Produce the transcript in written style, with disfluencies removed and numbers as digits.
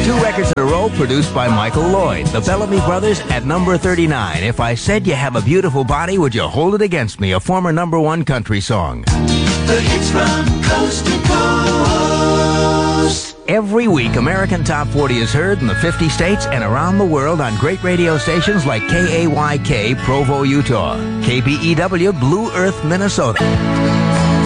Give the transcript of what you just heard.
2 records in a row produced by Michael Lloyd. The Bellamy Brothers at number 39. If I said you have a beautiful body, would you hold it against me? A former number 1 country song. The hits from coast to coast. Every week, American Top 40 is heard in the 50 states and around the world on great radio stations like KAYK, Provo, Utah, KBEW, Blue Earth, Minnesota.